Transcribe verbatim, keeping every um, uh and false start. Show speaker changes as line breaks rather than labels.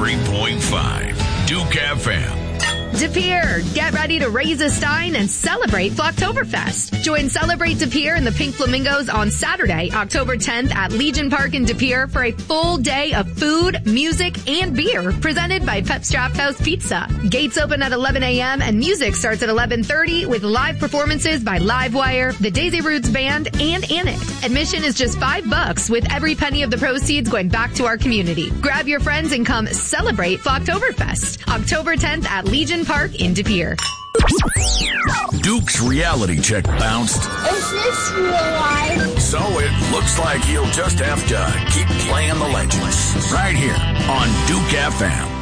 three point five. Duke F M.
De Pere, get ready to raise a stein and celebrate Flocktoberfest. Join Celebrate De Pere and the Pink Flamingos on Saturday, October tenth at Legion Park in De Pere for a full day of food, music, and beer presented by Pep's Draft House Pizza. Gates open at eleven a.m. and music starts at eleven thirty with live performances by Livewire, the Daisy Roots Band, and Annette. Admission is just five bucks with every penny of the proceeds going back to our community. Grab your friends and come celebrate Flocktoberfest. October tenth at Legion Park in De Pere.
Duke's reality check bounced.
Is this real life?
So it looks like he'll just have to keep playing the legends. Right here on Duke F M.